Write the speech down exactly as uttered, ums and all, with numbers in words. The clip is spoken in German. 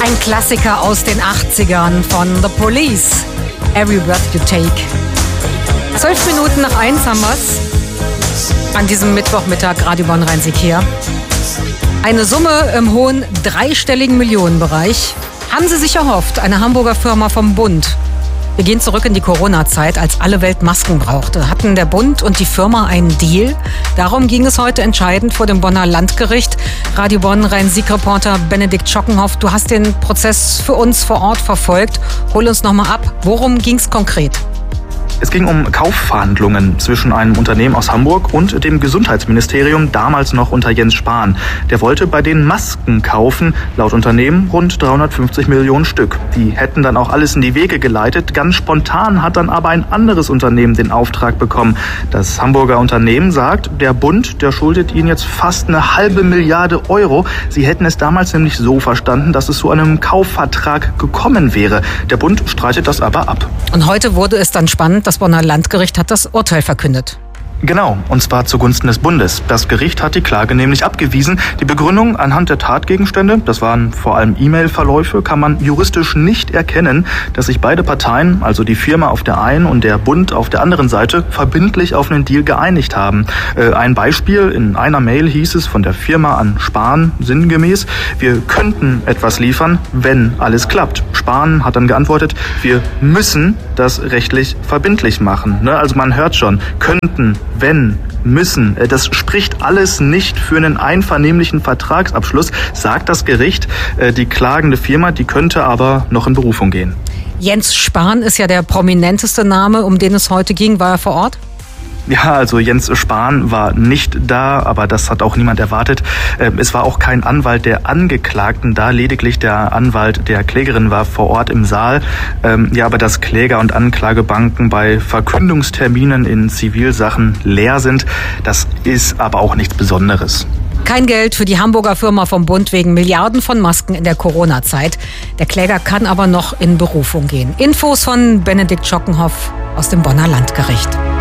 Ein Klassiker aus den achtzigern von The Police. Every Breath You Take. Zwölf Minuten nach eins haben wir's. An diesem Mittwochmittag, Radio Bonn-Rhein-Sieg hier. Eine Summe im hohen dreistelligen Millionenbereich haben sie sich erhofft, eine Hamburger Firma vom Bund. Wir gehen zurück in die Corona-Zeit, als alle Welt Masken brauchte. Hatten der Bund und die Firma einen Deal? Darum ging es heute entscheidend vor dem Bonner Landgericht. Radio Bonn-Rhein-Sieg-Reporter Benedikt Schockenhoff, du hast den Prozess für uns vor Ort verfolgt. Hol uns nochmal ab. Worum ging es konkret? Es ging um Kaufverhandlungen zwischen einem Unternehmen aus Hamburg und dem Gesundheitsministerium, damals noch unter Jens Spahn. Der wollte bei den Masken kaufen, laut Unternehmen rund dreihundertfünfzig Millionen Stück. Die hätten dann auch alles in die Wege geleitet. Ganz spontan hat dann aber ein anderes Unternehmen den Auftrag bekommen. Das Hamburger Unternehmen sagt, der Bund, der schuldet ihnen jetzt fast eine halbe Milliarde Euro. Sie hätten es damals nämlich so verstanden, dass es zu einem Kaufvertrag gekommen wäre. Der Bund streitet das aber ab. Und heute wurde es dann spannend. Das Bonner Landgericht hat das Urteil verkündet. Genau, und zwar zugunsten des Bundes. Das Gericht hat die Klage nämlich abgewiesen. Die Begründung anhand der Tatgegenstände, das waren vor allem E-Mail-Verläufe, kann man juristisch nicht erkennen, dass sich beide Parteien, also die Firma auf der einen und der Bund auf der anderen Seite, verbindlich auf einen Deal geeinigt haben. Äh, ein Beispiel, in einer Mail hieß es von der Firma an Spahn sinngemäß, wir könnten etwas liefern, wenn alles klappt. Spahn hat dann geantwortet, wir müssen das rechtlich verbindlich machen. Ne? Also man hört schon, könnten, wenn, müssen. Das spricht alles nicht für einen einvernehmlichen Vertragsabschluss, sagt das Gericht. Die klagende Firma, die könnte aber noch in Berufung gehen. Jens Spahn ist ja der prominenteste Name, um den es heute ging. War er vor Ort? Ja, also Jens Spahn war nicht da, aber das hat auch niemand erwartet. Es war auch kein Anwalt der Angeklagten da, lediglich der Anwalt der Klägerin war vor Ort im Saal. Ja, aber dass Kläger- und Anklagebanken bei Verkündungsterminen in Zivilsachen leer sind, das ist aber auch nichts Besonderes. Kein Geld für die Hamburger Firma vom Bund wegen Milliarden von Masken in der Corona-Zeit. Der Kläger kann aber noch in Berufung gehen. Infos von Benedikt Schockenhoff aus dem Bonner Landgericht.